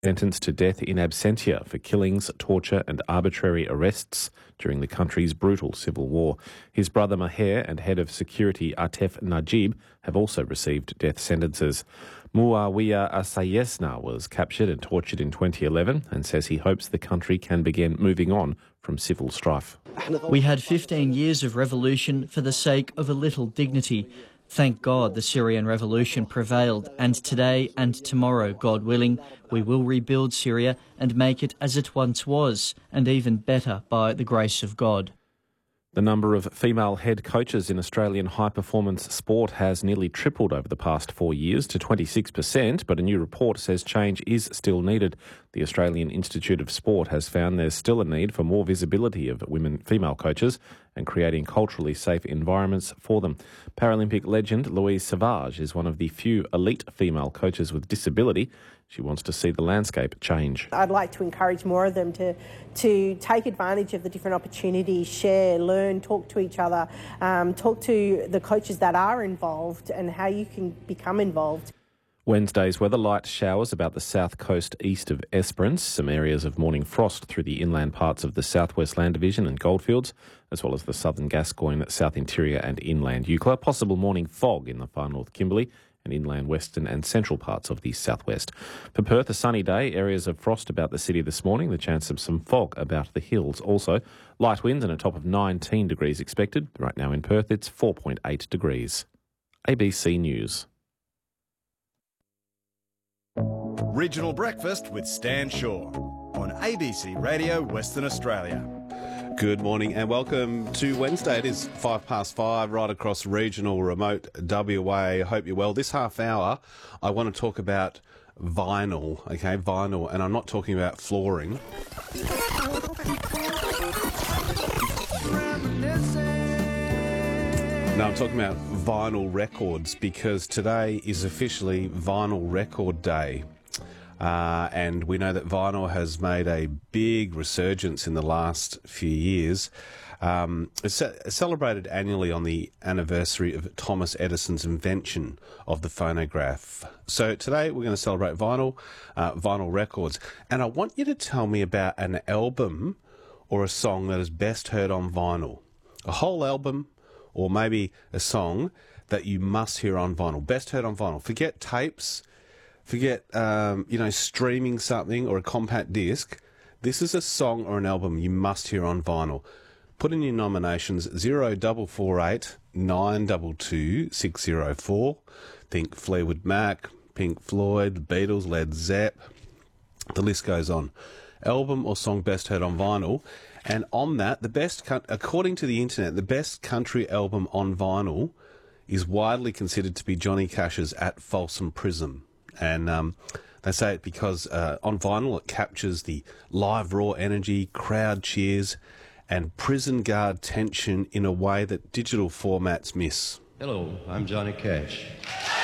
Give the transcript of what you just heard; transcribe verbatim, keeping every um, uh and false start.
Sentenced to death in absentia for killings, torture and arbitrary arrests during the country's brutal civil war. His brother Maher and head of security Atef Najib have also received death sentences. Muawiyah Assayesna was captured and tortured in twenty eleven and says he hopes the country can begin moving on from civil strife. We had fifteen years of revolution for the sake of a little dignity. Thank God the Syrian revolution prevailed, and today and tomorrow, God willing, we will rebuild Syria and make it as it once was, and even better by the grace of God. The number of female head coaches in Australian high-performance sport has nearly tripled over the past four years to twenty-six percent, but a new report says change is still needed. The Australian Institute of Sport has found there's still a need for more visibility of women female coaches and creating culturally safe environments for them. Paralympic legend Louise Savage is one of the few elite female coaches with disability. She wants to see the landscape change. I'd like to encourage more of them to, to take advantage of the different opportunities, share, learn, talk to each other, um, talk to the coaches that are involved and how you can become involved. Wednesday's weather: light showers about the south coast east of Esperance, some areas of morning frost through the inland parts of the southwest land division and goldfields, as well as the southern Gascoyne, south interior and inland Eucla. Possible morning fog in the far north Kimberley and inland western and central parts of the southwest. For Perth, a sunny day, areas of frost about the city this morning, the chance of some fog about the hills also. Light winds and a top of nineteen degrees expected. Right now in Perth, it's four point eight degrees. A B C News. Regional Breakfast with Stan Shaw on A B C Radio Western Australia. Good morning and welcome to Wednesday. It is five past five right across regional remote W A. Hope you're well. This half hour I want to talk about vinyl, okay, vinyl, and I'm not talking about flooring. No, I'm talking about vinyl records because today is officially Vinyl Record Day. Uh, and we know that vinyl has made a big resurgence in the last few years. Um, it's ce- celebrated annually on the anniversary of Thomas Edison's invention of the phonograph. So today we're going to celebrate vinyl, uh, vinyl records. And I want you to tell me about an album or a song that is best heard on vinyl. A whole album or maybe a song that you must hear on vinyl. Best heard on vinyl. Forget tapes. Forget, um, you know, streaming something or a compact disc. This is a song or an album you must hear on vinyl. Put in your nominations zero double four eight nine double two six zero four. Think Fleetwood Mac, Pink Floyd, Beatles, Led Zepp. The list goes on. Album or song best heard on vinyl. And on that, the best, according to the internet, the best country album on vinyl is widely considered to be Johnny Cash's At Folsom Prison. And um, they say it because uh, on vinyl it captures the live raw energy, crowd cheers and prison guard tension in a way that digital formats miss. Hello, I'm Johnny Cash.